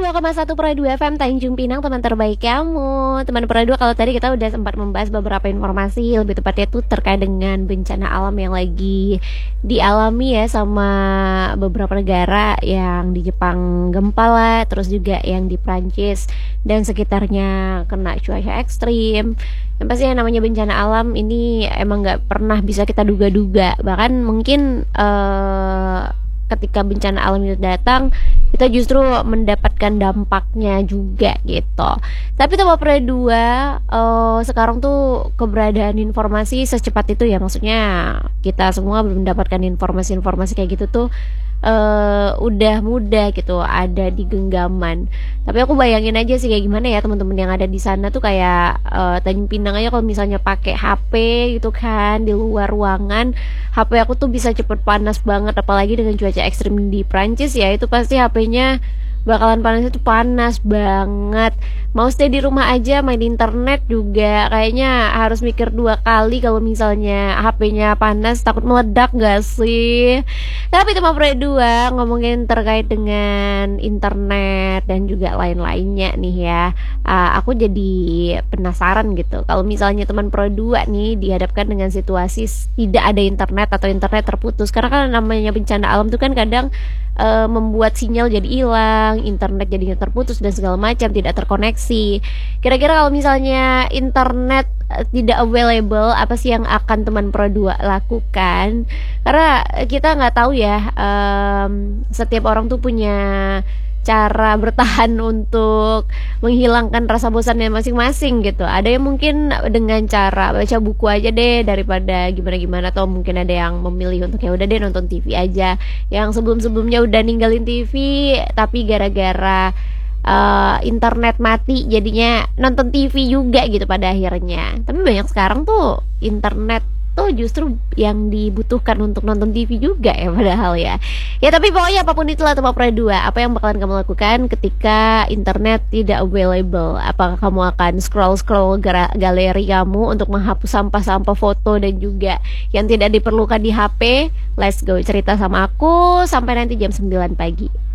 102,1 Pro 2 FM Tanjung Pinang, teman terbaik kamu. Teman Pro 2, kalau tadi kita udah sempat membahas beberapa informasi, lebih tepatnya itu terkait dengan bencana alam yang lagi dialami ya sama beberapa negara, yang di Jepang gempa lah, terus juga yang di Prancis dan sekitarnya kena cuaca ekstrim. Yang pasti yang namanya bencana alam ini emang nggak pernah bisa kita duga-duga. Bahkan mungkin ketika bencana alam itu datang, kita justru mendapatkan dampaknya juga gitu. Tapi Tema Pro 2, sekarang tuh keberadaan informasi secepat itu ya, maksudnya kita semua belum mendapatkan informasi-informasi kayak gitu tuh udah mudah gitu, ada di genggaman. Tapi aku bayangin aja sih kayak gimana ya teman-teman yang ada di sana tuh, kayak Tanjung Pinang aja kalau misalnya pakai HP gitu kan di luar ruangan, HP aku tuh bisa cepet panas banget, apalagi dengan cuaca ekstrim di Prancis ya, itu pasti HP-nya bakalan panas, itu panas banget. Mau stay di rumah aja main internet juga kayaknya harus mikir dua kali kalau misalnya HP-nya panas, takut meledak gak sih? Tapi Tema Pro 2 ngomongin terkait dengan internet dan juga lain-lainnya nih ya, aku jadi penasaran gitu, kalau misalnya teman Pro 2 nih dihadapkan dengan situasi tidak ada internet atau internet terputus, karena kan namanya bencana alam tuh kan kadang membuat sinyal jadi hilang, internet jadinya terputus dan segala macam, tidak terkoneksi. Kira-kira kalau misalnya internet tidak available, apa sih yang akan teman Pro 2 lakukan? Karena kita nggak tahu ya, setiap orang tuh punya cara bertahan untuk menghilangkan rasa bosannya masing-masing gitu. Ada yang mungkin dengan cara baca buku aja deh daripada gimana-gimana, atau mungkin ada yang memilih untuk ya udah deh nonton TV aja, yang sebelum-sebelumnya udah ninggalin TV tapi gara-gara internet mati jadinya nonton TV juga gitu pada akhirnya. Tapi banyak sekarang tuh internet tuh justru yang dibutuhkan untuk nonton TV juga ya padahal ya. Ya tapi pokoknya apapun itulah Tema Pro 2, apa yang bakalan kamu lakukan ketika internet tidak available? Apakah kamu akan scroll-scroll galeri kamu untuk menghapus sampah-sampah foto dan juga yang tidak diperlukan di HP? Let's go, cerita sama aku sampai nanti jam 9 pagi.